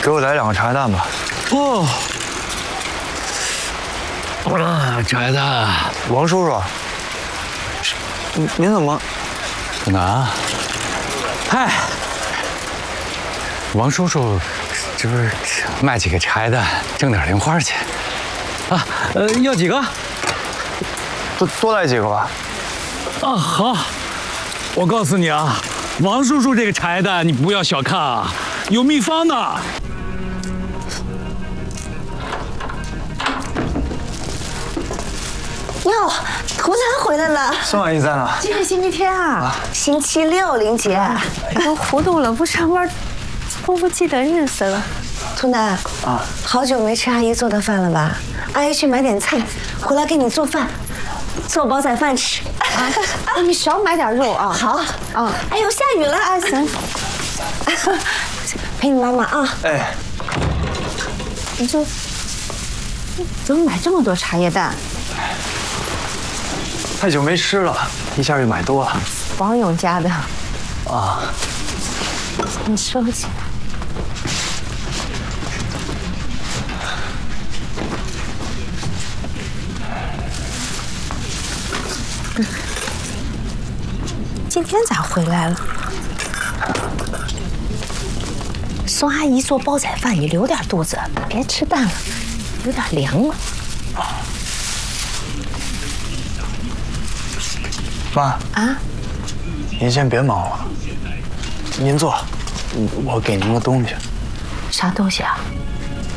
给我来2个茶叶蛋吧。 哦，茶叶蛋， 王叔叔，您怎么？ 小南，嗨，王叔叔，这不是卖几个茶叶蛋，挣点零花钱啊？要几个？ 多来几个吧。 啊，好。我告诉你啊，王叔叔这个茶叶蛋你不要小看啊，有秘方的。 哟，图南回来了。 宋阿姨在呢。 今天星期天啊，星期六，玲姐。 都糊涂了，不上班，不记得日子了。 图南啊，好久没吃阿姨做的饭了吧？阿姨去买点菜，回来给你做饭，做煲仔饭吃。 啊，你少买点肉啊。 好。啊，哎呦，下雨了啊，行。陪你妈妈啊。 哎， 你怎么买这么多茶叶蛋？ 太久没吃了，一下就买多了。 王勇家的。 啊。 你收起来。今天咋回来了？宋阿姨做煲仔饭，你留点肚子，别吃淡了，有点凉了。 妈啊， 您先别忙了，您坐，我给您个东西。 啥东西啊？